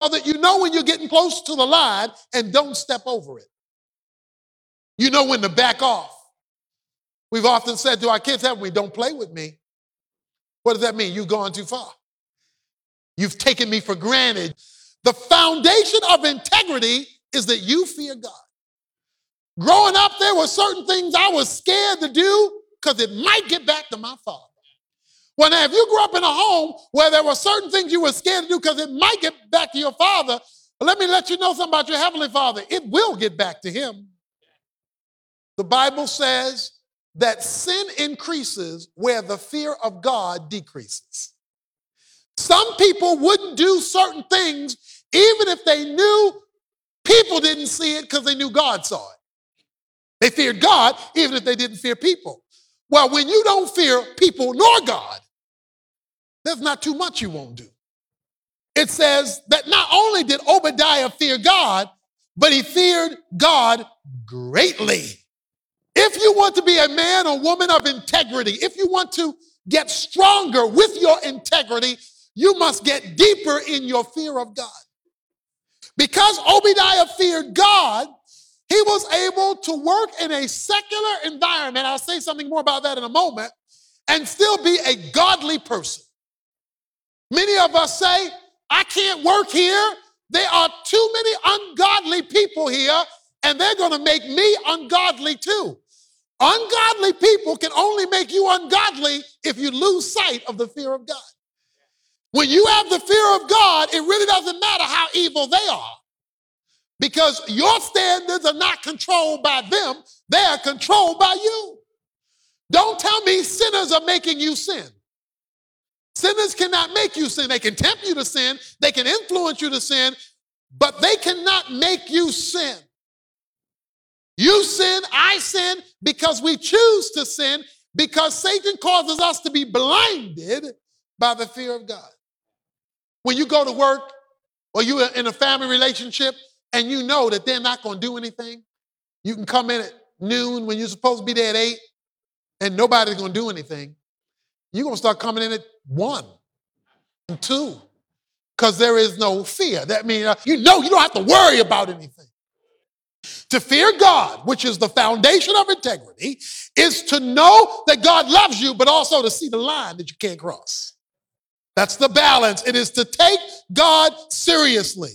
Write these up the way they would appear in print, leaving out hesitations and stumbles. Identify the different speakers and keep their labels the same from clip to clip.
Speaker 1: that you know when you're getting close to the line and don't step over it. You know when to back off. We've often said to our kids, haven't we, don't play with me. What does that mean? You've gone too far. You've taken me for granted. The foundation of integrity is that you fear God. Growing up, there were certain things I was scared to do because it might get back to my father. Well, now, if you grew up in a home where there were certain things you were scared to do because it might get back to your father, but let me let you know something about your heavenly Father. It will get back to him. The Bible says that sin increases where the fear of God decreases. Some people wouldn't do certain things even if they knew people didn't see it because they knew God saw it. They feared God even if they didn't fear people. Well, when you don't fear people nor God, there's not too much you won't do. It says that not only did Obadiah fear God, but he feared God greatly. If you want to be a man or woman of integrity, if you want to get stronger with your integrity, you must get deeper in your fear of God. Because Obadiah feared God, he was able to work in a secular environment, I'll say something more about that in a moment, and still be a godly person. Many of us say, I can't work here. There are too many ungodly people here, and they're going to make me ungodly too. Ungodly people can only make you ungodly if you lose sight of the fear of God. When you have the fear of God, it really doesn't matter how evil they are, because your standards are not controlled by them. They are controlled by you. Don't tell me sinners are making you sin. Sinners cannot make you sin. They can tempt you to sin. They can influence you to sin, but they cannot make you sin. You sin, I sin, because we choose to sin, because Satan causes us to be blinded by the fear of God. When you go to work or you're in a family relationship and you know that they're not going to do anything, you can come in at noon when you're supposed to be there at 8 and nobody's going to do anything. You're going to start coming in at 1 and 2 because there is no fear. That means, you don't have to worry about anything. To fear God, which is the foundation of integrity, is to know that God loves you, but also to see the line that you can't cross. That's the balance. It is to take God seriously.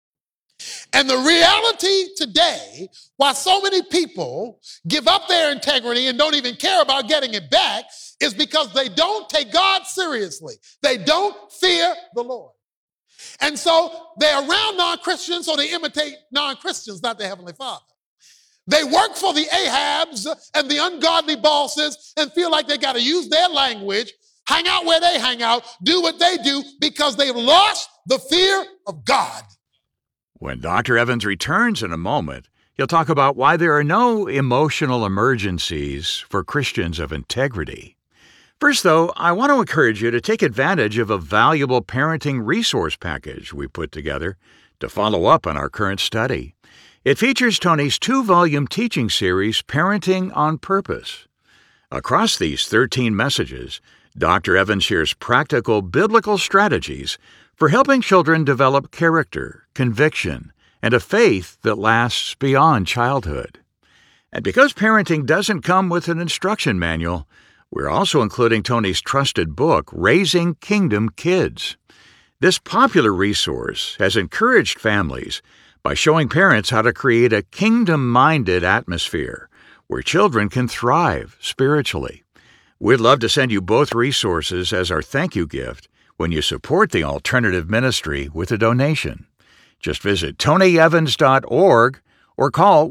Speaker 1: And the reality today, why so many people give up their integrity and don't even care about getting it back, is because they don't take God seriously. They don't fear the Lord. And so they're around non-Christians, so they imitate non-Christians, not their Heavenly Father. They work for the Ahabs and the ungodly bosses and feel like they got to use their language, hang out where they hang out, do what they do, because they've lost the fear of God.
Speaker 2: When Dr. Evans returns in a moment, he'll talk about why there are no emotional emergencies for Christians of integrity. First, though, I want to encourage you to take advantage of a valuable parenting resource package we put together to follow up on our current study. It features Tony's 2-volume teaching series, Parenting on Purpose. Across these 13 messages, Dr. Evans shares practical biblical strategies for helping children develop character, conviction, and a faith that lasts beyond childhood. And because parenting doesn't come with an instruction manual, we're also including Tony's trusted book, Raising Kingdom Kids. This popular resource has encouraged families by showing parents how to create a kingdom-minded atmosphere where children can thrive spiritually. We'd love to send you both resources as our thank you gift when you support the alternative ministry with a donation. Just visit tonyevans.org or call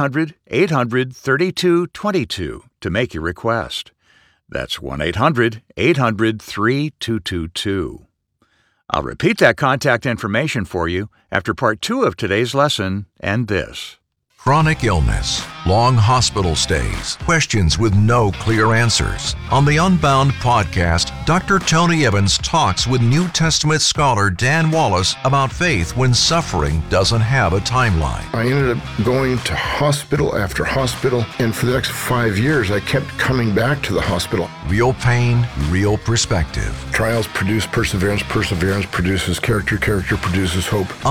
Speaker 2: 1-800-800-3222 to make your request. That's 1-800-800-3222. I'll repeat that contact information for you after part 2 of today's lesson and this.
Speaker 3: Chronic illness, long hospital stays, questions with no clear answers. On the Unbound podcast, Dr. Tony Evans talks with New Testament scholar Dan Wallace about faith when suffering doesn't have a timeline.
Speaker 4: I ended up going to hospital after hospital, and for the next 5 years, I kept coming back to the hospital.
Speaker 3: Real pain, real perspective.
Speaker 4: Trials produce perseverance, perseverance produces character, character produces hope.